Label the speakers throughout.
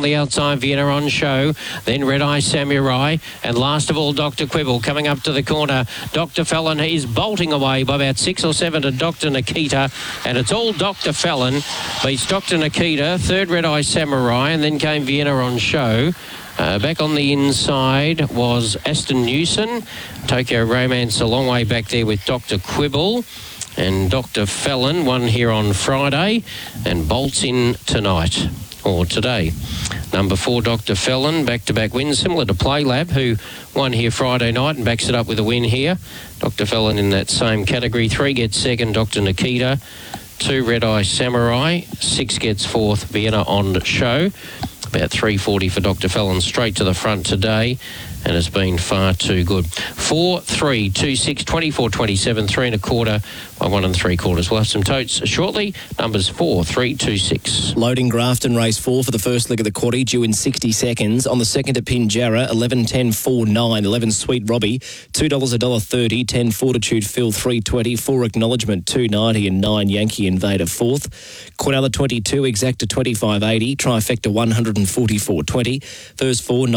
Speaker 1: the outside, Vienna on Show. Then Red Eye Samurai. And last of all, Dr. Quibble coming up to the corner. Dr. Fallon is bolting away by about 6 or 7 to Dr. Nikita. And it's all Dr. Fallon beats Dr. Nikita. Third, Red Eye Samurai. And then came Vienna on Show. Back on the inside was Aston Newson. Tokyo Romance a long way back there with Dr. Quibble. And Dr. Fallon won here on Friday and bolts in tonight, or today. Number 4, Dr. Fallon, back-to-back wins, similar to Playlab, who won here Friday night and backs it up with a win here. Dr. Fallon in that same category. 3 gets second, Dr. Nikita. 2, Red Eye Samurai. 6 gets fourth, Vienna on Show. About 340 for Dr. Fallon, straight to the front today, and has been far too good. 4, 3, 2, 6, 24, 27, 3 1/4 by 1 3/4. We'll have some totes shortly. Numbers 4, 3, 2, 6.
Speaker 2: Loading Grafton race 4 for the first leg of the quarter, due in 60 seconds. On the second at Pinjarra, 11, 10, 4, 9. 11 Sweet Robbie, $2, $1.30. 10 Fortitude Phil, $3.20. 4 Acknowledgement, $2.90. And 9 Yankee Invader, fourth. Quinella 22, Exacta 25.80. Trifecta 144.20. First 4,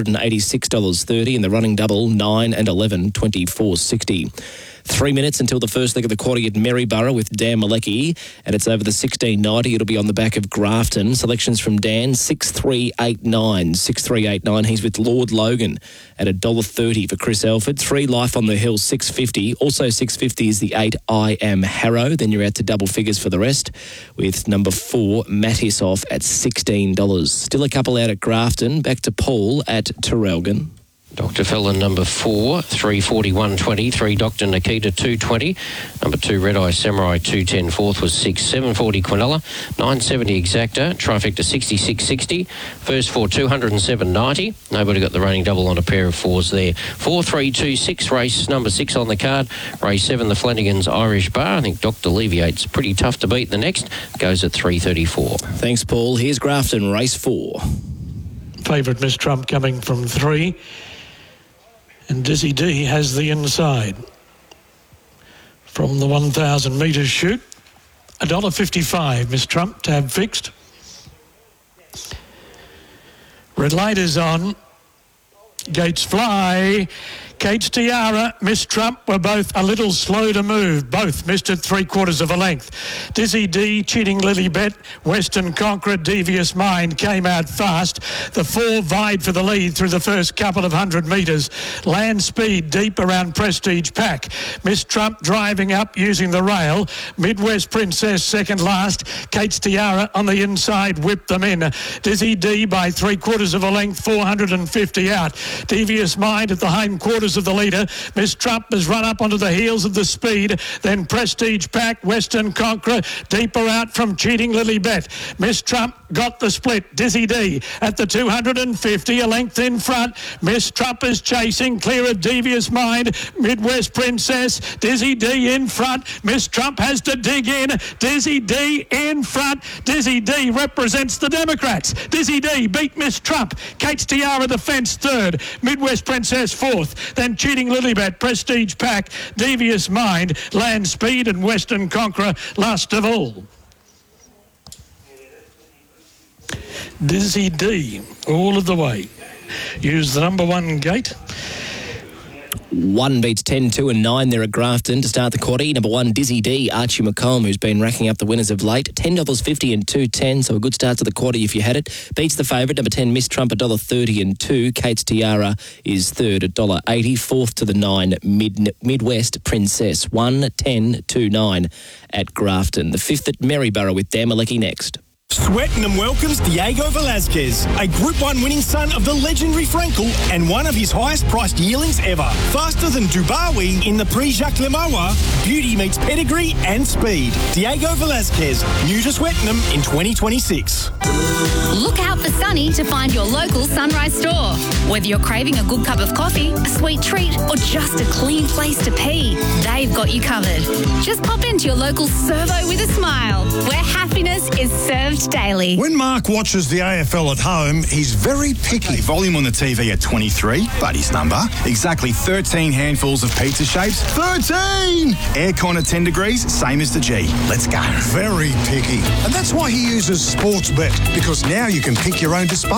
Speaker 2: $986.30. And the running double, 9 and 11, 24.60. 3 minutes until the first leg of the quarter at Maryborough with Dan Malecki, and it's over the 16.90. It'll be on the back of Grafton. Selections from Dan, 6.389. 6.389. He's with Lord Logan at $1.30 for Chris Elford. 3 Life on the Hill, 6.50. Also 6.50 is the 8 I Am Harrow. Then you're out to double figures for the rest with number 4 Mattis off at $16. Still a couple out at Grafton. Back to Paul at Terrelgan.
Speaker 1: Dr. Fallon, number 4, 340, 120. 3, Dr. Nikita, 220. Number 2, Red Eye Samurai, 210. Fourth was 6, 740 Quinella. 970 Exacta. Trifecta, 66.60. First 4, 207.90. Nobody got the running double on a pair of 4s there. 4, 3, 2, 6. Race number 6 on the card. Race 7, the Flanagan's Irish Bar. I think Dr. Leviate's pretty tough to beat. The next goes at 3.34.
Speaker 2: Thanks, Paul. Here's Grafton, race 4.
Speaker 3: Favourite Miss Trump coming from 3. And Dizzy D has the inside. From the 1,000 metres shoot, $1.55, Miss Trump, tab fixed. Red light is on. Gates fly. Kate's Tiara, Miss Trump were both a little slow to move. Both missed at 3/4 of a length. Dizzy D, Cheating Lilybet, Western Conqueror, Devious Mind came out fast. The 4 vied for the lead through the first couple of 100 metres. Land Speed deep around Prestige Pack. Miss Trump driving up using the rail. Midwest Princess second last. Kate's Tiara on the inside whipped them in. Dizzy D by 3/4 of a length, 450 out. Devious Mind at the hindquarters of the leader. Miss Trump has run up onto the heels of the Speed. Then Prestige Pack, Western Conqueror, deeper out from Cheating Lilybet. Miss Trump got the split. Dizzy D at the 250, a length in front. Miss Trump is chasing, clear of Devious Mind. Midwest Princess, Dizzy D in front. Miss Trump has to dig in. Dizzy D in front. Dizzy D represents the Democrats. Dizzy D beat Miss Trump. Kate's Tiara the fence third. Midwest Princess fourth. Then Cheating Lilybet, Prestige Pack, Devious Mind, Land Speed and Western Conqueror last of all. Dizzy D all of the way. Use the number 1 gate.
Speaker 2: 1 beats 10, 2 and 9 there at Grafton to start the quarter. Number 1, Dizzy D, Archie McComb, who's been racking up the winners of late. $10.50 and 2.10, so a good start to the quarter if you had it. Beats the favourite, number 10, Miss Trump, $1.30 and 2. Kate's Tiara is third at $1.80. Fourth to the 9, Midwest Princess, 1, 10, 2, 9 at Grafton. The fifth at Maryborough with Dan Malecki next.
Speaker 4: Swettenham welcomes Diego Velazquez, a Group 1 winning son of the legendary Frankel and one of his highest priced yearlings ever. Faster than Dubawi in the Prix Jacques Lemoa, beauty meets pedigree and speed. Diego Velazquez, new to Swettenham in 2026.
Speaker 5: Look out for Sunny to find your local Sunrise store. Whether you're craving a good cup of coffee, a sweet treat, or just a clean place to pee, they've got you covered. Just pop into your local Servo with a smile, where happiness is served daily.
Speaker 6: When Mark watches the AFL at home, he's very picky.
Speaker 7: Volume on the TV at 23, but his number. Exactly 13 handfuls of pizza shapes. 13! Aircon at 10 degrees, same as the G. Let's go.
Speaker 6: Very picky. And that's why he uses Sportsbet, because now you can pick your own display.